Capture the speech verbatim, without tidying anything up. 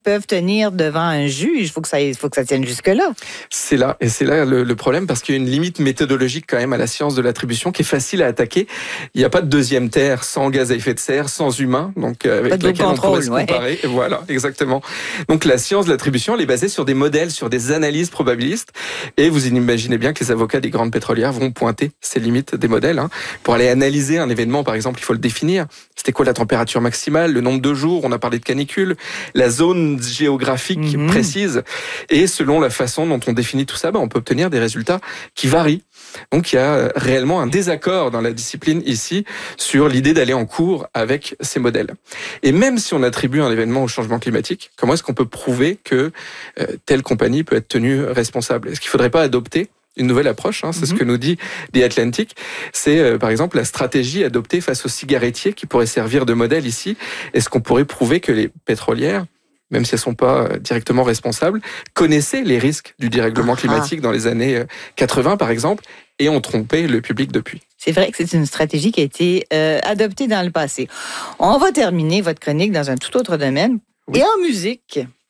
peuvent tenir devant un juge. Il faut que ça, il faut que ça tienne jusque-là. C'est là, et c'est là le, le problème, parce qu'il y a une limite méthodologique quand même à la science de l'attribution qui est facile à attaquer. Il n'y a pas de deuxième terre sans gaz à effet de serre, sans humain, donc avec pas de laquelle on pourrait se ouais. comparer. Voilà, exactement. Donc la science de l'attribution, elle est basée sur des modèles, sur des analyses probabilistes, et vous imaginez bien que les avocats des grandes pétrolières vont pointer ces limites des modèles. Hein. Pour aller analyser un événement, par exemple, il faut le définir. C'était quoi la température maximale, le nombre de jours, on a parlé de canicule, la zone géographique mmh. précise, et selon la façon dont on définit tout ça, ben, on peut obtenir des résultats qui varient. Donc il y a réellement un désaccord dans la discipline ici sur l'idée d'aller en cours avec ces modèles. Et même si on attribue un événement au changement climatique, comment est-ce qu'on peut prouver que euh, telle compagnie peut être tenue responsable? Est-ce qu'il ne faudrait pas adopter une nouvelle approche, hein, c'est mm-hmm. ce que nous dit The Atlantic. C'est euh, par exemple la stratégie adoptée face aux cigarettiers qui pourrait servir de modèle ici. Est-ce qu'on pourrait prouver que les pétrolières, même si elles ne sont pas directement responsables, connaissaient les risques du dérèglement climatique dans les années quatre-vingts par exemple, et ont trompé le public depuis? C'est vrai que c'est une stratégie qui a été euh, adoptée dans le passé. On va terminer votre chronique dans un tout autre domaine, oui. et en musique.